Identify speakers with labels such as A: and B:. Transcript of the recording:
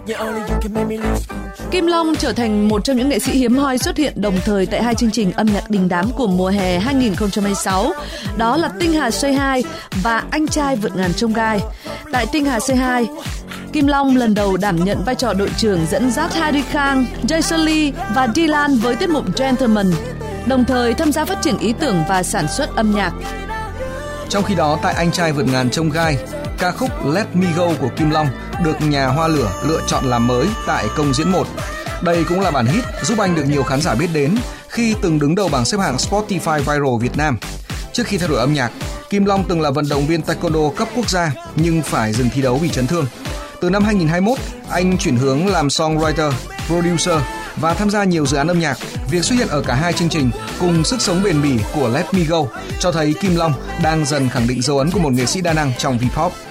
A: Kim Long trở thành một trong những nghệ sĩ hiếm hoi xuất hiện đồng thời tại hai chương trình âm nhạc đình đám của mùa hè 2026, đó là Tinh Hà Say Hi và Anh Trai Vượt Ngàn Chông Gai. Tại Tinh Hà Say Hi, Kim Long lần đầu đảm nhận vai trò đội trưởng dẫn dắt Harry Khang, Jason Lee và Dylan với tiết mục Gentleman, đồng thời tham gia phát triển ý tưởng và sản xuất âm nhạc.
B: Trong khi đó, tại Anh Trai Vượt Ngàn Chông Gai, ca khúc Let Me Go của Kim Long được nhà Hoa Lửa lựa chọn làm mới tại công diễn 1. Đây cũng là bản hit giúp anh được nhiều khán giả biết đến khi từng đứng đầu bảng xếp hạng Spotify Viral Việt Nam. Trước khi thay đổi âm nhạc, Kim Long từng là vận động viên taekwondo cấp quốc gia nhưng phải dừng thi đấu vì chấn thương. Từ năm 2021, anh chuyển hướng làm songwriter, producer và tham gia nhiều dự án âm nhạc. Việc xuất hiện ở cả hai chương trình cùng sức sống bền bỉ của Let Me Go cho thấy Kim Long đang dần khẳng định dấu ấn của một nghệ sĩ đa năng trong V-pop.